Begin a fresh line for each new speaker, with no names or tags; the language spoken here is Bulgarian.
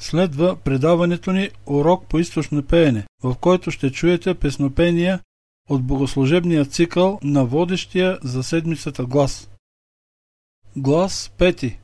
Следва предаването ни Урок по източно пеене, в който ще чуете песнопения от богослужебния цикъл на водещия за седмицата глас. Глас 5.